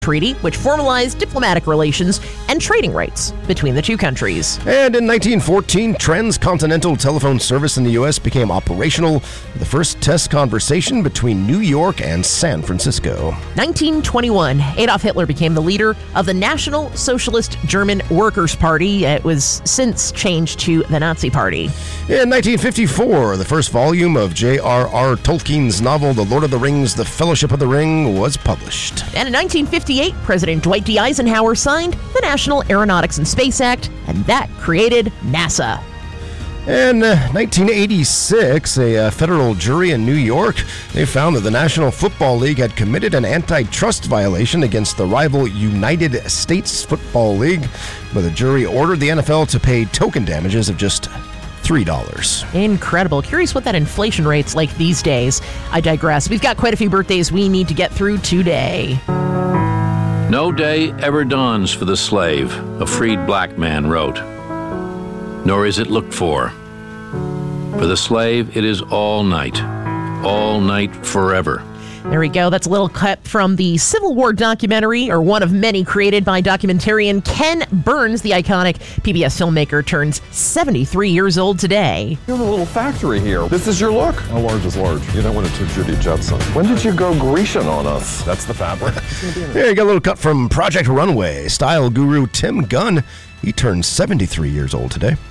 Treaty, which formalized diplomatic relations and trading rights between the two countries. And in 1914, transcontinental telephone service in the U.S. became operational with the first test conversation between New York and San Francisco. 1921, Adolf Hitler became the leader of the National Socialist German Workers' Party. It was since changed to the Nazi Party. In 1954, the first volume of J.R.R. Tolkien's novel The Lord of the Rings, The Fellowship of the Ring was published. And in 1958, President Dwight D. Eisenhower signed the National Aeronautics and Space Act, and that created NASA. In 1986, a federal jury in New York, they found that the National Football League had committed an antitrust violation against the rival United States Football League, but the jury ordered the NFL to pay token damages of just $3. Incredible. Curious what that inflation rate's like these days. I digress. We've got quite a few birthdays we need to get through today. No day ever dawns for the slave, a freed black man wrote, nor is it looked for. For the slave, it is all night forever. There we go. That's a little cut from the Civil War documentary, or one of many created by documentarian Ken Burns. The iconic PBS filmmaker turns 73 years old today. You have a little factory here. This is your look? How large is large? You don't want it to Judy Jetson. When did you go Grecian on us? That's the fabric. Here you got a little cut from Project Runway. Style guru Tim Gunn, he turned 73 years old today.